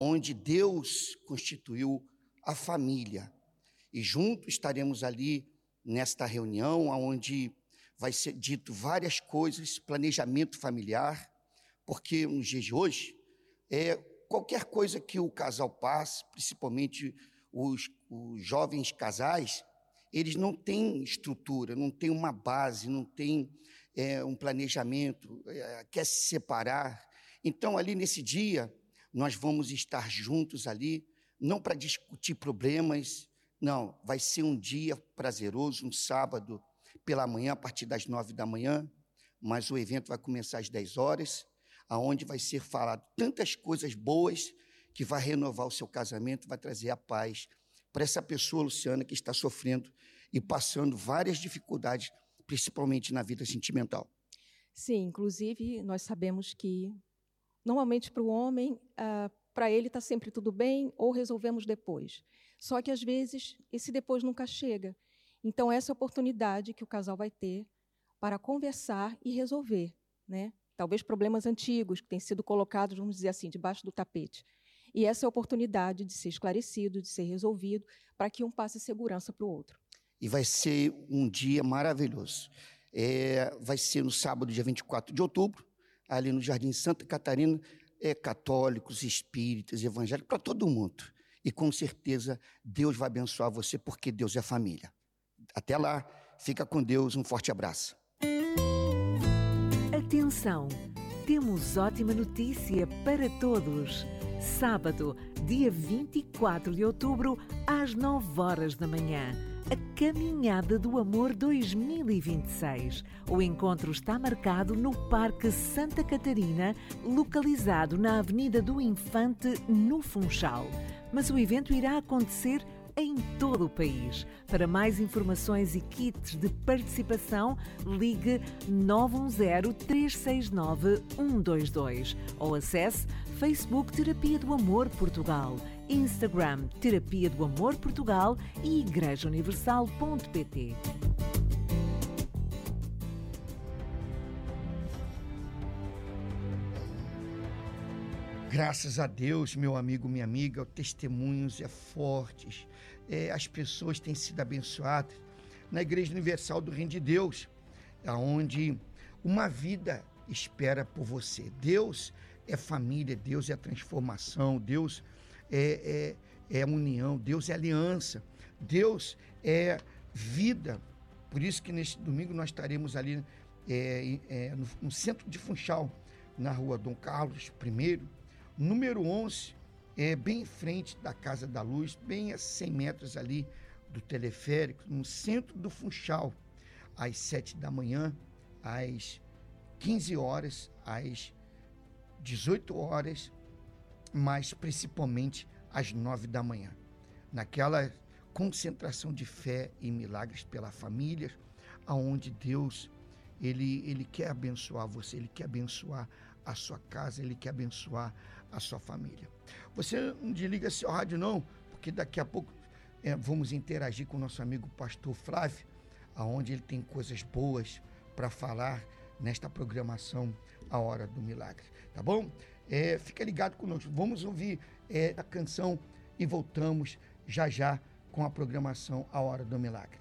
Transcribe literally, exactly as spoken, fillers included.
onde Deus constituiu a família. E juntos estaremos ali nesta reunião, onde vai ser dito várias coisas, planejamento familiar, porque nos dias de hoje, é, qualquer coisa que o casal passe, principalmente os, os jovens casais, eles não têm estrutura, não têm uma base, não têm é, um planejamento, é, quer se separar. Então, ali nesse dia, nós vamos estar juntos ali, não para discutir problemas, não, vai ser um dia prazeroso, um sábado pela manhã, a partir das nove da manhã, mas o evento vai começar às dez horas, aonde vai ser falado tantas coisas boas que vai renovar o seu casamento, vai trazer a paz para essa pessoa, Luciana, que está sofrendo e passando várias dificuldades, principalmente na vida sentimental. Sim, inclusive nós sabemos que normalmente para o homem, ah, para ele está sempre tudo bem ou resolvemos depois. Só que às vezes esse depois nunca chega. Então essa é a oportunidade que o casal vai ter para conversar e resolver, né? Talvez problemas antigos que têm sido colocados, vamos dizer assim, debaixo do tapete. E essa é a oportunidade de ser esclarecido, de ser resolvido, para que um passe segurança para o outro. E vai ser um dia maravilhoso. É, vai ser no sábado, dia vinte e quatro de outubro, ali no Jardim Santa Catarina, é, católicos, espíritas, evangélicos, para todo mundo. E com certeza Deus vai abençoar você, porque Deus é família. Até lá, fica com Deus, um forte abraço. Atenção, temos ótima notícia para todos. Sábado, dia vinte e quatro de outubro, às nove horas da manhã, a Caminhada do Amor dois mil e vinte e seis. O encontro está marcado no Parque Santa Catarina, localizado na Avenida do Infante, no Funchal. Mas o evento irá acontecer em todo o país. Para mais informações e kits de participação, ligue nove um zero, três seis nove, um dois dois ou acesse Facebook Terapia do Amor Portugal, Instagram Terapia do Amor Portugal e igreja universal ponto pt. Graças a Deus, meu amigo, minha amiga, testemunhos é fortes, é, as pessoas têm sido abençoadas na Igreja Universal do Reino de Deus, onde uma vida espera por você. Deus é família, Deus é transformação, Deus é, é, é união, Deus é aliança, Deus é vida. Por isso que neste domingo nós estaremos ali é, é, no, no centro de Funchal, na rua Dom Carlos I, número onze, é bem em frente da Casa da Luz, bem a cem metros ali do teleférico, no centro do Funchal, às sete da manhã, às quinze horas, às dezoito horas, mas principalmente às nove da manhã. Naquela concentração de fé e milagres pela família, aonde Deus, ele, ele quer abençoar você, Ele quer abençoar a sua casa, Ele quer abençoar a sua família. Você não desliga seu rádio não, porque daqui a pouco é, vamos interagir com o nosso amigo pastor Flávio, aonde ele tem coisas boas para falar nesta programação A Hora do Milagre, tá bom? É, fica ligado conosco, vamos ouvir é, a canção e voltamos já já com a programação A Hora do Milagre.